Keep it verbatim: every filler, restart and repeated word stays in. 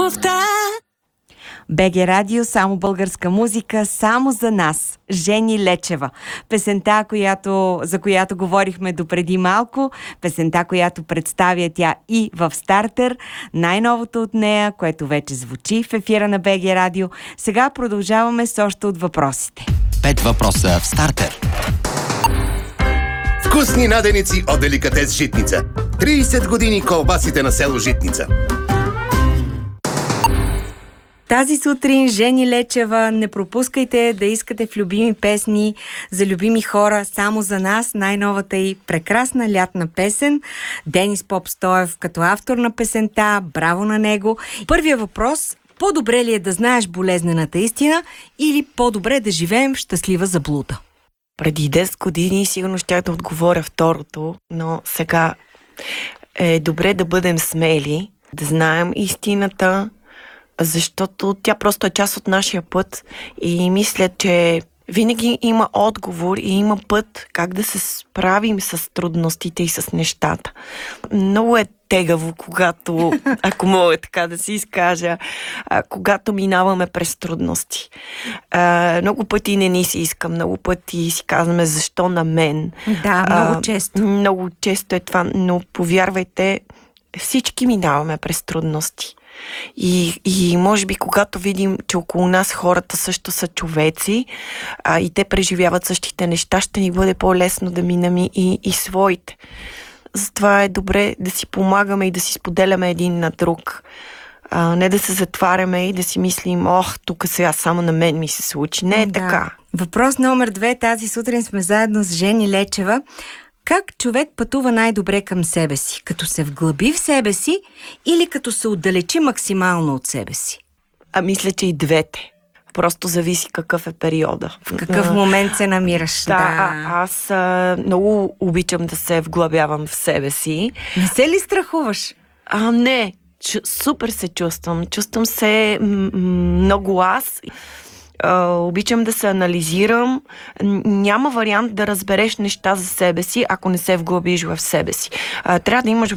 любовта. БГ Радио, само българска музика, само за нас. Жени Лечева. Песента, която, за която говорихме допреди малко. Песента, която представя тя и в Стартер. Най-новото от нея, което вече звучи в ефира на БГ Радио. Сега продължаваме с още от въпросите. Пет въпроса в Стартер. Вкусни наденици от Деликатес Житница. трийсет години колбасите на село Житница. Тази сутрин Жени Лечева, не пропускайте да искате в любими песни за любими хора, само за нас, най-новата и прекрасна лятна песен. Денис Попстоев като автор на песента, браво на него. Първият въпрос: по-добре ли е да знаеш болезнената истина или по-добре да живеем в щастлива заблуда? Преди десет години сигурно ще да отговоря второто, но сега е добре да бъдем смели, да знаем истината, защото тя просто е част от нашия път и мисля, че винаги има отговор и има път как да се справим с трудностите и с нещата. Много е тегаво, когато, ако мога така да си изкажа, когато минаваме през трудности. Много пъти не ни си иска, много пъти си казваме защо на мен. Да, много често. Много често е това, но повярвайте, всички минаваме през трудности. И, и може би когато видим, че около нас хората също са човеци а, и те преживяват същите неща, ще ни бъде по-лесно да минем и, и своите. Затова е добре да си помагаме и да си споделяме един на друг. А, не да се затваряме и да си мислим, ох, тук сега само на мен ми се случи. Не е да. така. Въпрос номер две. Тази сутрин сме заедно с Жени Лечева. Как човек пътува най-добре към себе си? Като се вглъби в себе си или като се отдалечи максимално от себе си? А мисля, че и двете. Просто зависи какъв е периода. В какъв а, момент се намираш? Да, да. А, аз а, много обичам да се вглъбявам в себе си. Не се ли страхуваш? А, не. Чу, супер се чувствам. Чувствам се м- много аз. Uh, обичам да се анализирам. Няма вариант да разбереш неща за себе си, ако не се вглъбиш в себе си. Uh, трябва да имаш